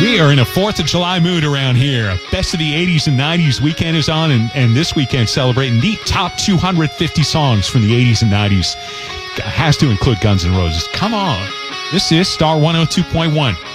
We are in a 4th of July mood around here. Best of the 80s and 90s weekend is on, and this weekend celebrating the top 250 songs from the 80s and 90s. Has to include Guns N' Roses. Come on. This is Star 102.1.